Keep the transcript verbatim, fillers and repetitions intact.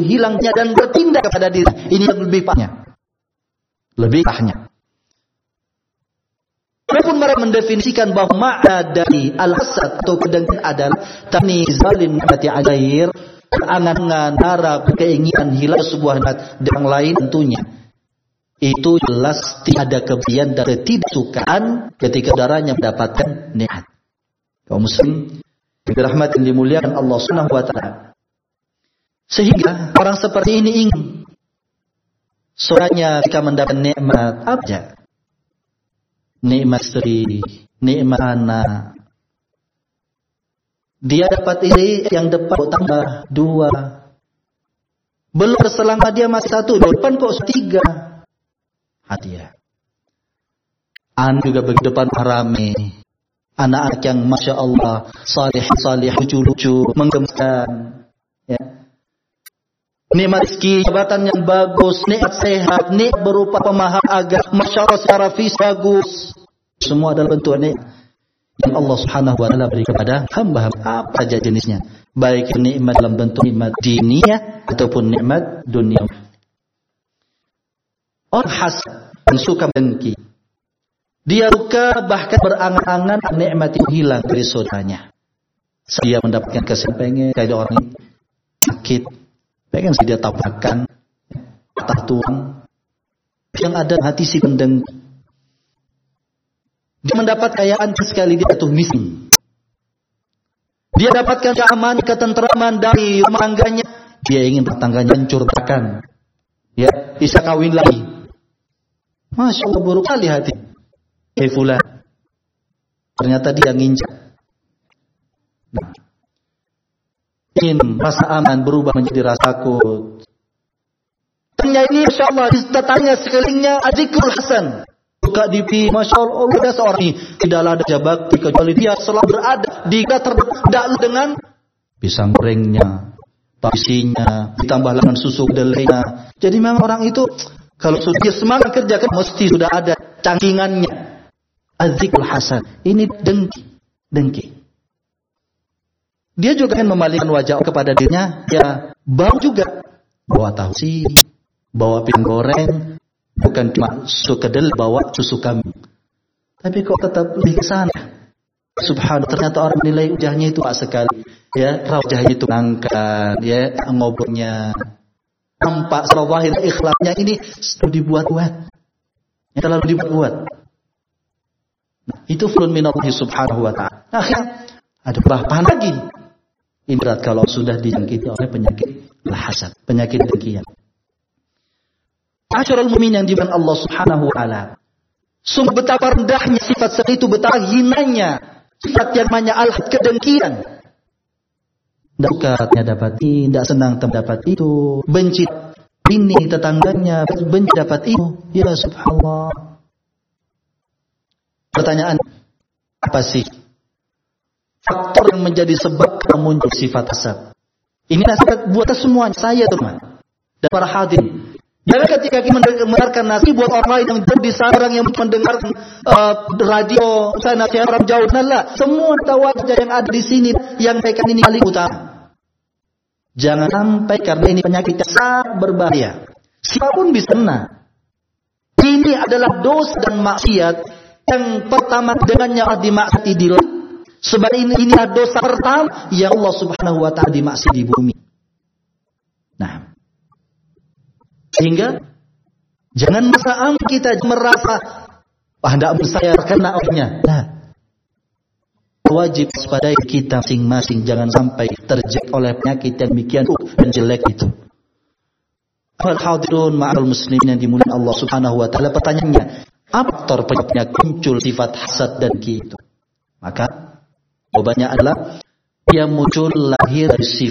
hilangnya dan bertindak kepada diri. Ini lebih parahnya. Lebih parahnya. Walaupun mereka mendefinisikan bahwa makna dari al-hasad atau kedengkian adalah tanizalin hati alair, angan-angan, harap, keinginan hilang sebuah nikmat yang lain tentunya. Itu jelas tidak ada kebencian dan ketidaksukaan ketika saudaranya mendapatkan nikmat. Kaum muslim dirahmati dan dimuliakan Allah Subhanahu wa taala. Sehingga orang seperti ini ingin saudaranya jika mendapat nikmat apa saja. Nikmat istri, nikmat anak. Dia dapat istri yang depan kok tambah dua. Belum selama dia masih satu, depan kok tiga. Hadiah. Anak juga begitu depan rame. Anak-anak yang masya Allah salih salih lucu-lucu menggemaskan. Ya. Nikmat rezeki, jabatan yang bagus, nikmat sehat, nikmat berupa pemahaman agama, masya Allah secara fisik bagus. Semua adalah bentuk nikmat yang Allah Subhanahu wa taala beri kepada hamba-hamba apa saja jenisnya. Baik nikmat dalam bentuk nikmat diniyah ataupun nikmat dunia. Orang hasad yang suka dengki. Dia suka bahkan berangan-angan nikmat itu hilang dari saudaranya. Dia mendapatkan kesenangan pengen kayak orang ini sakit. Pengen dia tabrakan, patah tulang. Yang ada hati si pendengki. Dia mendapat kekayaan sekali dia jatuh miskin. Dia dapatkan keamanan, ketenteraman dari rumah tangganya. Dia ingin tetangganya hancurkan. Ya, bisa kawin lagi. Masya Allah buruk kali hati. Hei fulan. Ternyata dia nginjak. Nah. Ingin rasa aman berubah menjadi rasa takut. Tanya ini Masya Allah, tetangga sekelilingnya Azikrul Hasan. Buka di pi, Masya Allah, Allah ada seorang ini. Tidaklah ada jabak, kecuali dia selalu berada di terdekat dengan pisang gorengnya, pasinya, ditambah dengan susu kedelainya. Jadi memang orang itu, kalau dia semangat kerja, kan mesti sudah ada cangkingannya. Azikrul Hasan. Ini dengki. Dengki. Dia juga ingin memalingkan wajah kepada dirinya, ya bawa juga, bawa tahu sih, bawa pisang goreng, bukan cuma susu kedelai, bawa susu kambing. Tapi kok tetap lebih ke sana. Subhanallah, ternyata orang menilai wajahnya itu tak sekali, ya wajahnya itu angkat, ya ngobrolnya, nampak sawahir ikhlasnya ini terlalu dibuat-buat, ya, terlalu dibuat-buat. Nah, itu fulun minallahi subhanahu wa ta'ala. Akhirnya ada bahan lagi. Ini berat kalau sudah dijangkiti oleh penyakit hasad, penyakit dengkian. Asyarul mu'min yang dimuliakan Allah Subhanahu wa taala. Sungguh betapa rendahnya sifat seperti itu, betapa hinanya sifat yang namanya al-hasad, kedengkian. Tidak sukanya dapat ini, tidak senang dapat itu, benci ini tetangganya, benci dapat itu. Ya subhanallah. Pertanyaan, apa sih faktor yang menjadi sebab muncul sifat hasad? Ini nasihat buat semuanya, saya teman dan para hadirin. Jangan ketika kita mendengarkan nasihat buat orang lain yang jauh di sana, orang yang mendengar uh, radio, saya nasihat orang jauh, nah semua tawajar yang ada di sini yang mereka ini paling utama. Jangan sampai karena ini penyakit yang sangat berbahaya. Siapapun bisa kena. Ini adalah dosa dan maksiat yang pertama dengannya dimaksudi di langit. Sebab ini inilah dosa pertama yang Allah Subhanahu wa taala dimaksud di bumi. Nah, sehingga jangan masa kita merasa ah tidak saya terkena olehnya. Nah, wajib pada kita masing-masing jangan sampai terjek oleh penyakit yang demikian dan jelek itu. Al-hadirun ma'al muslimin yang dimuliakan Allah Subhanahu wa taala, pertanyaannya, apa faktor penyebabnya muncul sifat hasad dan ki itu? Maka jawabannya adalah dia muncul lahir dari sifat